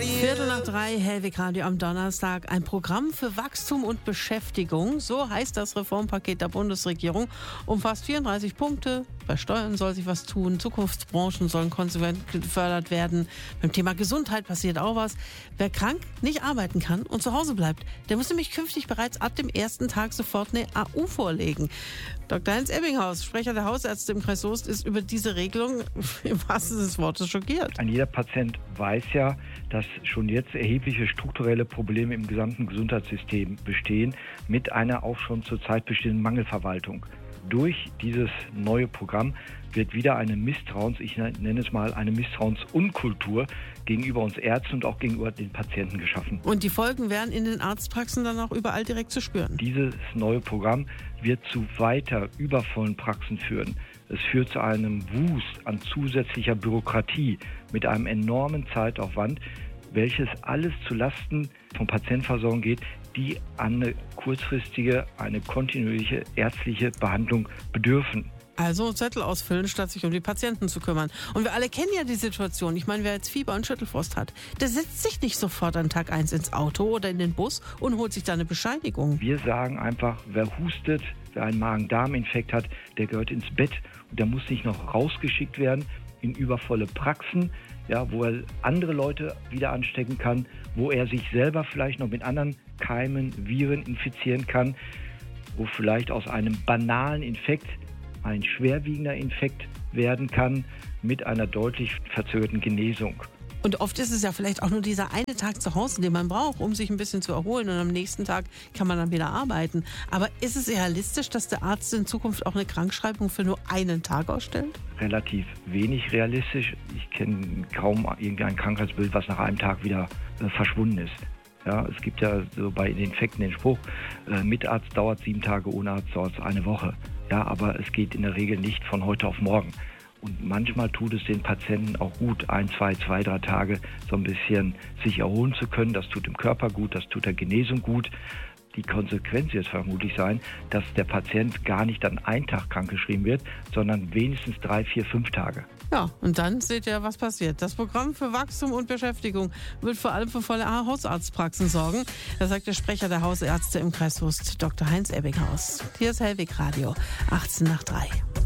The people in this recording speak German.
2:15, Hellwig Radio am Donnerstag. Ein Programm für Wachstum und Beschäftigung. So heißt das Reformpaket der Bundesregierung. Umfasst 34 Punkte. Bei Steuern soll sich was tun. Zukunftsbranchen sollen konsequent gefördert werden. Beim Thema Gesundheit passiert auch was. Wer krank nicht arbeiten kann und zu Hause bleibt, der muss nämlich künftig bereits ab dem ersten Tag sofort eine AU vorlegen. Dr. Heinz Ebbinghaus, Sprecher der Hausärzte im Kreis Soest, ist über diese Regelung im wahrsten Sinne des Wortes schockiert. Jeder Patient weiß ja, dass schon jetzt erhebliche strukturelle Probleme im gesamten Gesundheitssystem bestehen, mit einer auch schon zurzeit bestehenden Mangelverwaltung. Durch dieses neue Programm wird wieder eine ich nenne es mal eine Misstrauensunkultur gegenüber uns Ärzten und auch gegenüber den Patienten geschaffen. Und die Folgen wären in den Arztpraxen dann auch überall direkt zu spüren. Dieses neue Programm wird zu weiter übervollen Praxen führen. Es führt zu einem Wust an zusätzlicher Bürokratie mit einem enormen Zeitaufwand, welches alles zulasten von Patientenversorgung geht, die an eine kurzfristige, eine kontinuierliche ärztliche Behandlung bedürfen. Also Zettel ausfüllen, statt sich um die Patienten zu kümmern. Und wir alle kennen ja die Situation. Ich meine, wer jetzt Fieber und Schüttelfrost hat, der setzt sich nicht sofort an Tag 1 ins Auto oder in den Bus und holt sich da eine Bescheinigung. Wir sagen einfach, wer hustet, wer einen Magen-Darm-Infekt hat, der gehört ins Bett und der muss nicht noch rausgeschickt werden in übervolle Praxen, ja, wo er andere Leute wieder anstecken kann, wo er sich selber vielleicht noch mit anderen Keimen, Viren infizieren kann, wo vielleicht aus einem banalen Infekt ein schwerwiegender Infekt werden kann mit einer deutlich verzögerten Genesung. Und oft ist es ja vielleicht auch nur dieser eine Tag zu Hause, den man braucht, um sich ein bisschen zu erholen. Und am nächsten Tag kann man dann wieder arbeiten. Aber ist es realistisch, dass der Arzt in Zukunft auch eine Krankschreibung für nur einen Tag ausstellt? Relativ wenig realistisch. Ich kenne kaum irgendein Krankheitsbild, was nach einem Tag wieder verschwunden ist. Ja, es gibt ja so bei den Infekten den Spruch, mit Arzt dauert 7 Tage, ohne Arzt dauert es eine Woche. Ja, aber es geht in der Regel nicht von heute auf morgen. Und manchmal tut es den Patienten auch gut, 1, 2, 3 Tage so ein bisschen sich erholen zu können. Das tut dem Körper gut, das tut der Genesung gut. Die Konsequenz wird vermutlich sein, dass der Patient gar nicht an einen Tag krankgeschrieben wird, sondern wenigstens 3, 4, 5 Tage. Ja, und dann seht ihr, was passiert. Das Programm für Wachstum und Beschäftigung wird vor allem für volle Hausarztpraxen sorgen. Das sagt der Sprecher der Hausärzte im Kreis Soest, Dr. Heinz Ebbinghaus. Hier ist Hellwig Radio, 18 nach 3.